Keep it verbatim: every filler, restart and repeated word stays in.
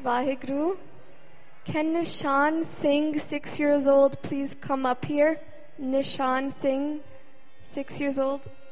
Vaheguru. Can Nishan Singh, six years old, please come up here? Nishan Singh, six years old.